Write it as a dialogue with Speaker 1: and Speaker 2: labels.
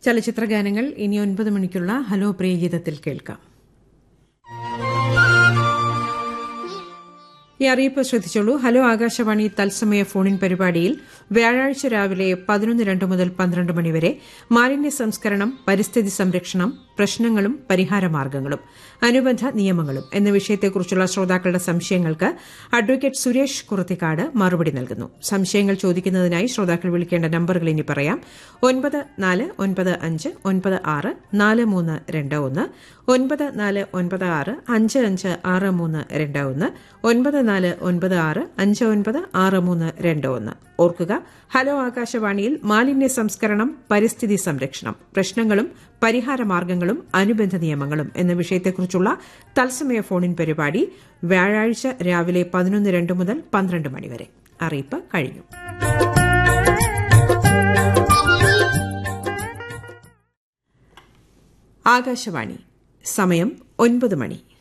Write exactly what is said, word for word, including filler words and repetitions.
Speaker 1: ചലച്ചിത്രഗാനങ്ങൾ ഇനി ഒൻപത് മണിക്കുള്ള ഹലോ പ്രിയഗീതത്തിൽ കേൾക്കാം. ഈ അറിയിപ്പ് ശ്രദ്ധിച്ചോളൂ. ഹലോ ആകാശവാണി തത്സമയ ഫോണിൻ പരിപാടിയിൽ വ്യാഴാഴ്ച രാവിലെ പതിനൊന്ന് രണ്ട് മുതൽ പന്ത്രണ്ട് മണിവരെ മാലിന്യ സംസ്കരണം, പരിസ്ഥിതി സംരക്ഷണം, പ്രശ്നങ്ങളും പരിഹാരമാർഗ്ഗങ്ങളും, അനുബന്ധ നിയമങ്ങളും എന്ന വിഷയത്തെക്കുറിച്ചുള്ള ശ്രോതാക്കളുടെ സംശയങ്ങൾക്ക് അഡ്വക്കേറ്റ് സുരേഷ് കുറത്തിക്കാട് മറുപടി നൽകുന്നു. സംശയങ്ങൾ ചോദിക്കുന്നതിനായി ശ്രോതാക്കൾ വിളിക്കേണ്ട നമ്പറുകൾ ഇനി പറയാം. ഒൻപത് നാല് ഒൻപത് അഞ്ച് ഒൻപത് ആറ് നാല് മൂന്ന് രണ്ട് ഒന്ന്, ഒൻപത് നാല് ഒൻപത് ആറ് അഞ്ച് അഞ്ച് ആറ് മൂന്ന് രണ്ട് ഒന്ന്, ഒൻപത് നാല് ഒൻപത് ആറ് അഞ്ച് ഒൻപത് ആറ് മൂന്ന് രണ്ട് ഒന്ന്. ഓർക്കുക, ഹലോ ആകാശവാണിയിൽ മാലിന്യ സംസ്കരണം, പരിസ്ഥിതി സംരക്ഷണം, പ്രശ്നങ്ങളും പരിഹാരമാർഗ്ഗങ്ങളും, അനുബന്ധ നിയമങ്ങളും എന്ന വിഷയത്തെക്കുറിച്ചുള്ള തത്സമയ ഫോണിൻ പരിപാടി വ്യാഴാഴ്ച രാവിലെ പതിനൊന്ന് രണ്ട് മുതൽ പന്ത്രണ്ട് മണിവരെ. അറിയിപ്പ് കഴിഞ്ഞു. ആകാശവാണി, സമയം ഒൻപത് മണി.